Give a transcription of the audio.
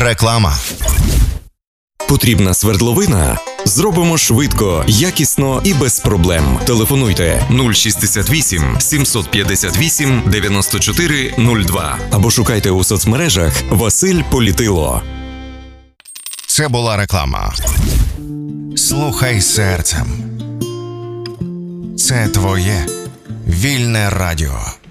Реклама. Потрібна свердловина? Зробимо швидко, якісно і без проблем. Телефонуйте 068 758 94 02 або шукайте у соцмережах Василь Політило. Це була реклама. Слухай серцем. Це твоє вільне радіо.